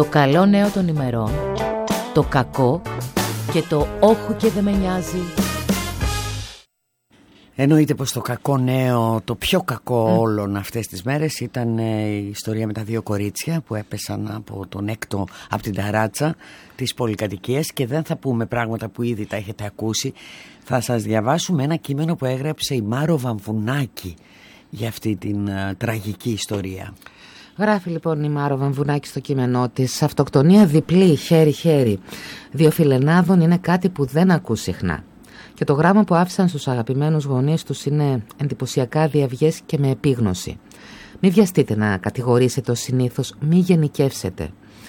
Το καλό νέο των ημερών, το κακό και το όχου και δεν με νοιάζει. Εννοείται πως το κακό νέο, το πιο κακό όλων αυτές τις μέρες ήταν η ιστορία με τα δύο κορίτσια που έπεσαν από τον έκτο, από την ταράτσα της πολυκατοικίας, και δεν θα πούμε πράγματα που ήδη τα έχετε ακούσει. Θα σας διαβάσουμε ένα κείμενο που έγραψε η Μάρο Βαμβουνάκη για αυτή την τραγική ιστορία. Γράφει λοιπόν η Μάρο Βαμβουνάκη στο κείμενό της: αυτοκτονία διπλή, χέρι-χέρι. Δύο φιλενάδων είναι κάτι που δεν ακούς συχνά. Και το γράμμα που άφησαν στους αγαπημένους γονείς τους είναι εντυπωσιακά διαυγές και με επίγνωση. Μη βιαστείτε να κατηγορήσετε ως συνήθως, μη γενικεύσετε.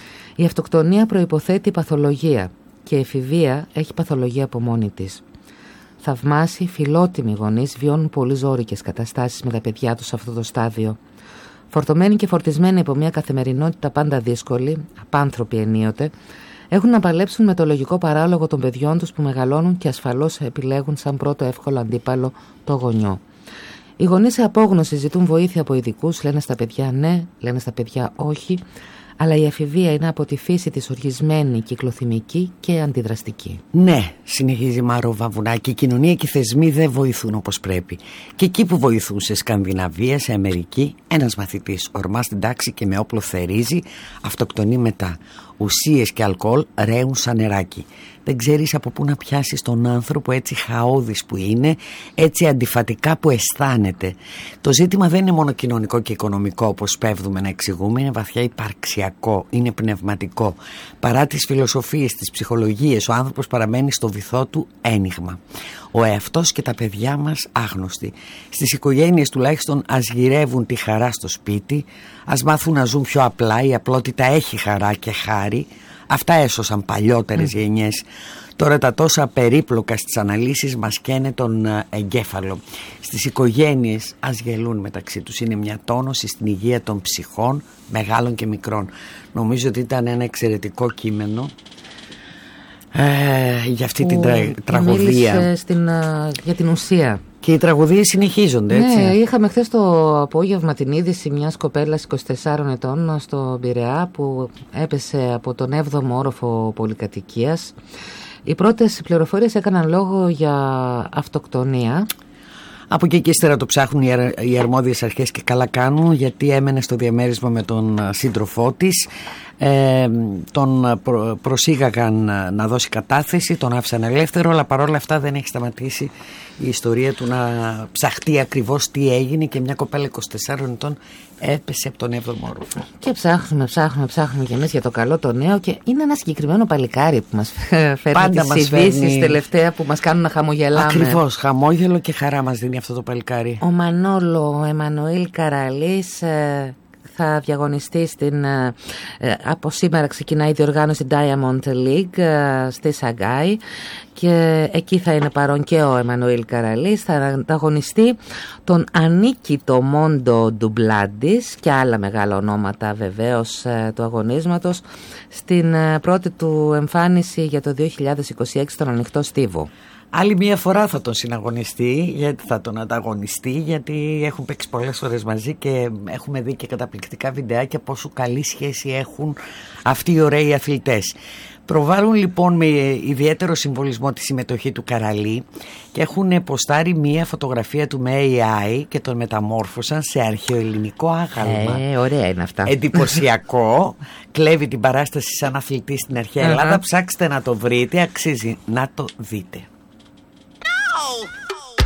Η αυτοκτονία προϋποθέτει παθολογία και η εφηβεία έχει παθολογία από μόνη της. Θαυμάσιοι, φιλότιμοι γονείς βιώνουν πολύ ζώρικες καταστάσεις με τα παιδιά τους σε αυτό το στάδιο. Φορτωμένοι και φορτισμένοι από μια καθημερινότητα πάντα δύσκολη, απάνθρωποι ενίοτε, έχουν να παλέψουν με το λογικό παράλογο των παιδιών τους που μεγαλώνουν και ασφαλώς επιλέγουν σαν πρώτο εύκολο αντίπαλο το γονιό. Οι γονείς σε απόγνωση ζητούν βοήθεια από ειδικούς, λένε στα παιδιά ναι, λένε στα παιδιά όχι, αλλά η εφηβεία είναι από τη φύση της οργισμένη, κυκλοθυμική και αντιδραστική. Ναι, συνεχίζει η Μάρο Βαμβουνάκη, η κοινωνία και οι θεσμοί δεν βοηθούν όπως πρέπει. Και εκεί που βοηθούν, σε Σκανδιναβία, σε Αμερική, ένας μαθητής ορμά στην τάξη και με όπλο θερίζει, αυτοκτονεί μετά. Ουσίες και αλκοόλ ρέουν σαν νεράκι. Δεν ξέρεις από πού να πιάσεις τον άνθρωπο έτσι χαόδης που είναι, έτσι αντιφατικά που αισθάνεται. Το ζήτημα δεν είναι μόνο κοινωνικό και οικονομικό όπως πέφτουμε να εξηγούμε, είναι βαθιά υπαρξιακό, είναι πνευματικό. Παρά τις φιλοσοφίες, τις ψυχολογίες, ο άνθρωπος παραμένει στο βυθό του ένιγμα. Ο εαυτός και τα παιδιά μας άγνωστοι. Στις οικογένειες τουλάχιστον ας γυρεύουν τη χαρά στο σπίτι, ας μάθουν να ζουν πιο απλά, η απλότητα έχει χαρά και χάρη. Αυτά έσωσαν παλιότερες γενιές. Τώρα τα τόσα περίπλοκα στις αναλύσεις μας καίνε τον εγκέφαλο. Στις οικογένειες ας γελούν μεταξύ τους. Είναι μια τόνωση στην υγεία των ψυχών, μεγάλων και μικρών. Νομίζω ότι ήταν ένα εξαιρετικό κείμενο για αυτή την τραγωδία. Για την ουσία. Και οι τραγωδίες συνεχίζονται, έτσι. Ναι, είχαμε χθες το απόγευμα την είδηση μιας κοπέλας 24 ετών στο Πειραιά που έπεσε από τον 7ο όροφο πολυκατοικίας. Οι πρώτες πληροφορίες έκαναν λόγο για αυτοκτονία. Από εκεί και ύστερα το ψάχνουν οι αρμόδιες αρχές και καλά κάνουν, γιατί έμενε στο διαμέρισμα με τον σύντροφό της. Τον προσήγαγαν να δώσει κατάθεση, τον άφησαν ελεύθερο, αλλά παρόλα αυτά δεν έχει σταματήσει η ιστορία του να ψαχτεί ακριβώς τι έγινε, και μια κοπέλα 24 ετών έπεσε από τον 7ο όροφο. Και ψάχνουμε κι εμείς για το καλό το νέο, και είναι ένα συγκεκριμένο παλικάρι που μας φέρνει τις ειδήσεις τελευταία που μας κάνουν να χαμογελάμε. Ακριβώς, χαμόγελο και χαρά μας δίνει αυτό το παλικάρι. Ο Μανόλο Εμμανουήλ Καραλής θα διαγωνιστεί από σήμερα ξεκινάει η διοργάνωση Diamond League στη Σαγκάη, και εκεί θα είναι παρόν και ο Εμμανουήλ Καραλής. Θα ανταγωνιστεί τον ανίκητο Μόντο Ντουμπλάντης και άλλα μεγάλα ονόματα βεβαίως του αγωνίσματος στην πρώτη του εμφάνιση για το 2026 στον ανοιχτό στίβο. Άλλη μία φορά θα τον συναγωνιστεί, γιατί θα τον ανταγωνιστεί, γιατί έχουν παίξει πολλές φορές μαζί και έχουμε δει και καταπληκτικά βιντεάκια πόσο καλή σχέση έχουν αυτοί οι ωραίοι αθλητές. Προβάλλουν λοιπόν με ιδιαίτερο συμβολισμό τη συμμετοχή του Καραλή και έχουν ποστάρει μία φωτογραφία του με AI και τον μεταμόρφωσαν σε αρχαιοελληνικό άγαλμα. Ωραία είναι αυτά. Εντυπωσιακό. Κλέβει την παράσταση σαν αθλητή στην αρχαία Ελλάδα. Ψάξτε να το βρείτε, αξίζει να το δείτε.